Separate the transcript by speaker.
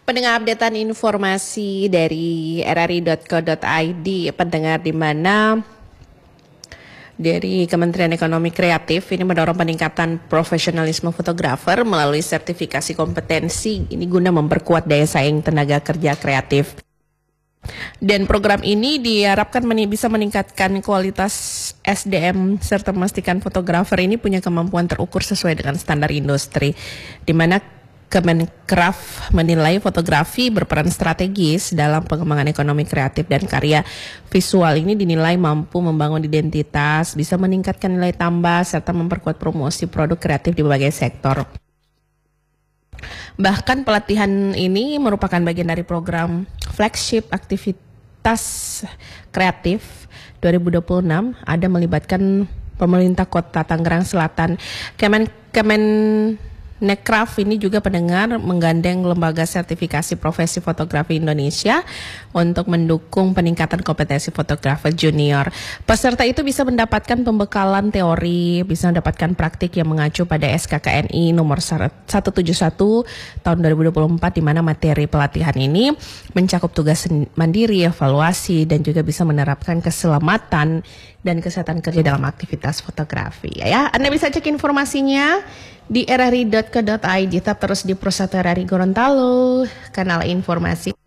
Speaker 1: Pendengar updatean informasi dari rri.co.id, pendengar di mana dari Kementerian Ekonomi Kreatif ini mendorong peningkatan profesionalisme fotografer melalui sertifikasi kompetensi ini guna memperkuat daya saing tenaga kerja kreatif. Dan program ini diharapkan bisa meningkatkan kualitas SDM serta memastikan fotografer ini punya kemampuan terukur sesuai dengan standar industri, di mana Kemenkraf menilai fotografi berperan strategis dalam pengembangan ekonomi kreatif dan karya visual ini dinilai mampu membangun identitas, bisa meningkatkan nilai tambah, serta memperkuat promosi produk kreatif di berbagai sektor. Bahkan pelatihan ini merupakan bagian dari program flagship aktivitas kreatif 2026, ada melibatkan pemerintah Kota Tangerang Selatan. Kemenkraf ini juga pendengar menggandeng lembaga sertifikasi profesi fotografi Indonesia untuk mendukung peningkatan kompetensi fotografer junior. Peserta itu bisa mendapatkan pembekalan teori, bisa mendapatkan praktik yang mengacu pada SKKNI nomor 171 tahun 2024, di mana materi pelatihan ini mencakup tugas mandiri, evaluasi, dan juga bisa menerapkan keselamatan dan kesehatan kerja dalam aktivitas fotografi. Ya, Anda bisa cek informasinya di rri.co.id. Tetap terus di Prosatu RRI Gorontalo, kanal informasi.